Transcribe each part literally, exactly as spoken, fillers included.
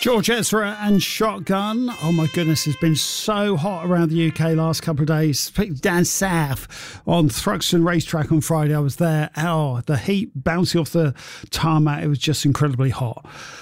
George Ezra and Shotgun. Oh my goodness, it's been so hot around the U K last couple of days. Down south on Thruxton Racetrack on Friday, I was there. Oh, the heat bouncing off the tarmac. It was just incredibly hot.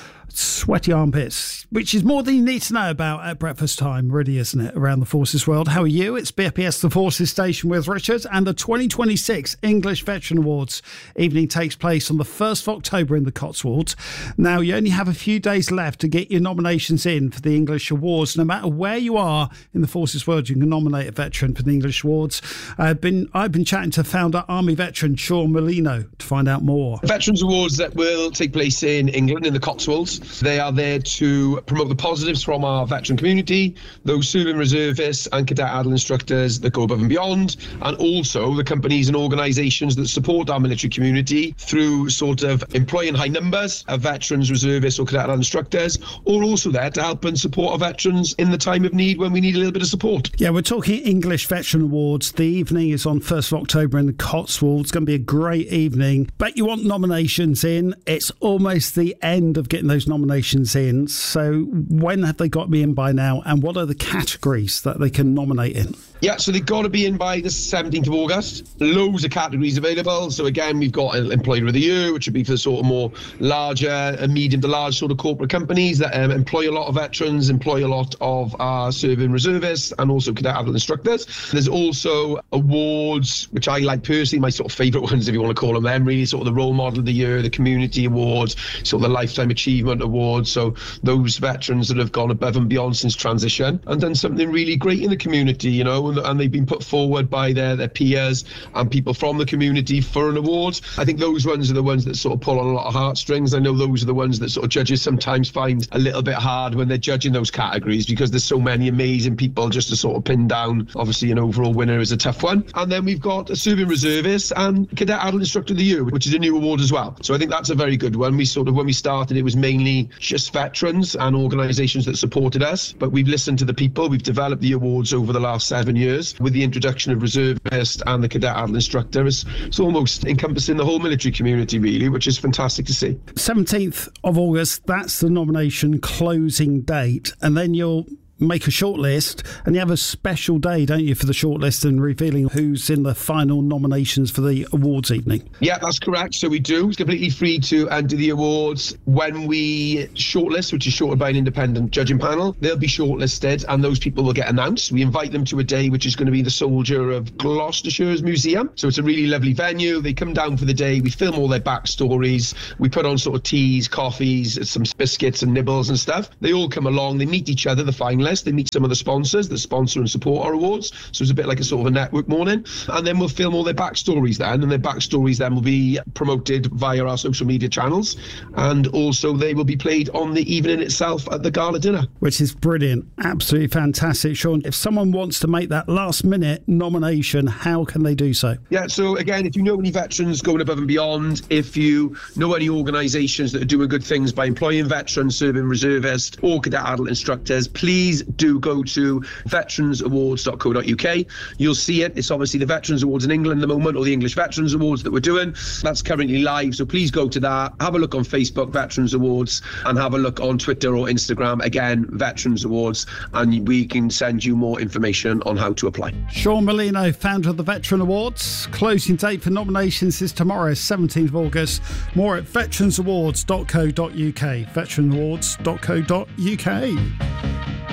Sweaty armpits, which is more than you need to know about at breakfast time, really, isn't it, around the Forces world? How are you? It's B F P S The Forces Station with Richard, and the twenty twenty-six English Veteran Awards evening takes place on the first of October in the Cotswolds. Now, you only have a few days left to get your nominations in for the English Awards. No matter where you are in the Forces world, you can nominate a veteran for the English Awards. I've been I've been chatting to founder Army veteran Sean Molino to find out more. Veterans Awards that will take place in England, in the Cotswolds. They are there to promote the positives from our veteran community, those serving reservists and cadet adult instructors that go above and beyond, and also the companies and organisations that support our military community through sort of employing high numbers of veterans, reservists or cadet adult instructors, or also there to help and support our veterans in the time of need when we need a little bit of support. Yeah, we're talking English Veteran Awards. The evening is on first of October in the Cotswolds. It's going to be a great evening. But you want nominations in. It's almost the end of getting those nominations in. So when have they got me in by now, and what are the categories that they can nominate in? Yeah, so they've got to be in by the seventeenth of August. Loads of categories available. So again, we've got Employer of the Year, which would be for the sort of more larger and medium to large sort of corporate companies that um, employ a lot of veterans, employ a lot of our serving reservists and also cadet adult instructors. There's also awards, which I like personally, my sort of favourite ones, if you want to call them them, really sort of the Role Model of the Year, the Community Awards, sort of the Lifetime Achievement Awards. So those veterans that have gone above and beyond since transition and done something really great in the community, you know, and, and they've been put forward by their, their peers and people from the community for an award. I think those ones are the ones that sort of pull on a lot of heartstrings. I know those are the ones that sort of judges sometimes find a little bit hard when they're judging those categories, because there's so many amazing people just to sort of pin down. Obviously, an overall winner is a tough one. And then we've got a serving reservist and Cadet Adult Instructor of the Year, which is a new award as well. So I think that's a very good one. We sort of, when we started, it was mainly just veterans and organisations that supported us, but we've listened to the people. We've developed the awards over the last seven years with the introduction of reservist and the cadet adult instructor. It's, it's almost encompassing the whole military community, really, which is fantastic to see. seventeenth of August, that's the nomination closing date, and then you'll make a shortlist, and you have a special day, don't you, for the shortlist and revealing who's in the final nominations for the awards evening? Yeah, that's correct. So we do. It's completely free to enter the awards. When we shortlist, which is shorted by an independent judging panel, they'll be shortlisted and those people will get announced. We invite them to a day which is going to be the Soldier of Gloucestershire's Museum. So it's a really lovely venue. They come down for the day. We film all their backstories. We put on sort of teas, coffees, some biscuits and nibbles and stuff. They all come along. They meet each other, the finalists. They meet some of the sponsors that sponsor and support our awards. So it's a bit like a sort of a network morning. And then we'll film all their backstories then. And their backstories then will be promoted via our social media channels. And also they will be played on the evening itself at the gala dinner. Which is brilliant. Absolutely fantastic. Sean, if someone wants to make that last minute nomination, how can they do so? Yeah, so again, if you know any veterans going above and beyond, if you know any organisations that are doing good things by employing veterans, serving reservists or cadet adult instructors, please do go to veterans awards dot co dot U K. You'll see it. It's obviously the Veterans Awards in England at the moment, or the English Veterans Awards that we're doing. That's currently live, so please go to that. Have a look on Facebook, Veterans Awards, and have a look on Twitter or Instagram, again, Veterans Awards, and we can send you more information on how to apply. Sean Molino, founder of the Veteran Awards. Closing date for nominations is tomorrow, seventeenth of August. More at veterans awards dot co dot U K. veterans awards dot co dot U K.